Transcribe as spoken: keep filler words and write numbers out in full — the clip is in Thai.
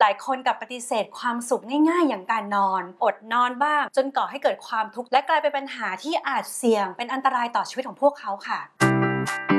ายคนกลับปฏิเสธความสุขง่ายๆอย่างการนอนอดนอนบ้างจนก่อให้เกิดความทุกข์และกลายเป็นปัญหาที่อาจเสี่ยงเป็นอันตรายต่อชีวิตของพวกเขาค่ะ